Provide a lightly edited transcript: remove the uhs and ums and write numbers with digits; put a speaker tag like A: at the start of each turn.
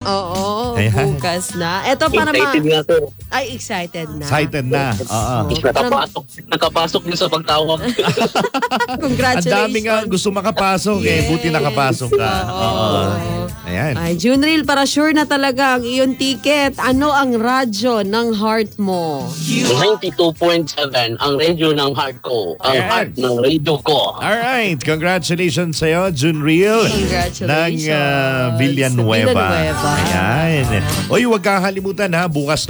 A: Oo,
B: Ayan.
A: bukas na. Ito pa
C: Excited
A: naman.
C: nga to.
A: Ay, excited na.
B: Excited na. Oo.
C: Nakapasok din sa pagtawag.
B: Ang
A: Congratulations.
B: dami nga gusto makapasok buti nakapasok ka. Oo. Ayan.
A: Ay, Junril, para sure na talaga ang iyong ticket. Ano ang radyo ng heart mo?
C: 92.7 ang radio ng heart ko. Ang
B: Ayan.
C: heart ng radio ko.
B: Alright, congratulations sa'yo, Junril.
A: Congratulations.
B: Ng Villanueva.
A: Villanueva.
B: Ayan. Oy, huwag kakalimutan ha, bukas